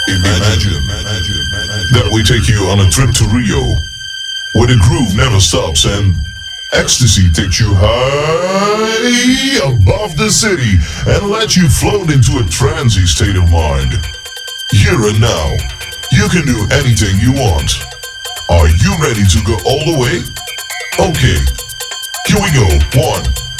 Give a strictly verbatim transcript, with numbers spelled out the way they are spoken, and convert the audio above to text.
Imagine that we take you on a trip to Rio, where the groove never stops and ecstasy takes you high above the city and lets you float into a trancy state of mind. Here and now, you can do anything you want. Are you ready to go all the way? Okay, here we go. One.